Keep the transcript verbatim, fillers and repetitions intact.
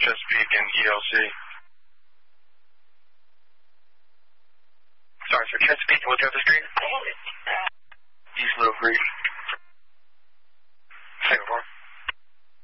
Chesapeake and E L C. Sorry, sir. Chesapeake, what's the other street? East Little Creek.